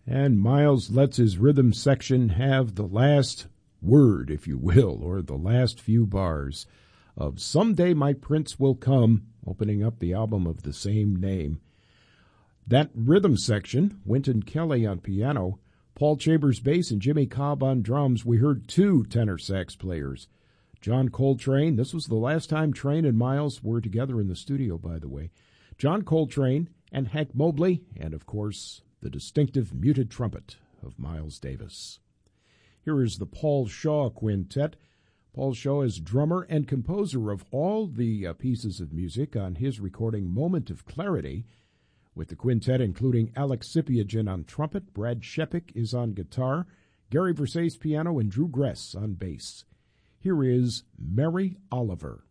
And Miles lets his rhythm section have the last word, if you will, or the last few bars of Someday My Prince Will Come, opening up the album of the same name. That rhythm section, Wynton Kelly on piano, Paul Chambers bass, and Jimmy Cobb on drums. We heard two tenor sax players. John Coltrane, this was the last time Train and Miles were together in the studio, by the way. John Coltrane and Hank Mobley, and of course, the distinctive muted trumpet of Miles Davis. Here is the Paul Shaw Quintet. Paul Shaw is drummer and composer of all the pieces of music on his recording Moment of Clarity, with the quintet including Alex Sipiagin on trumpet, Brad Shepik is on guitar, Gary Versace piano, and Drew Gress on bass. Here is Mary Oliver.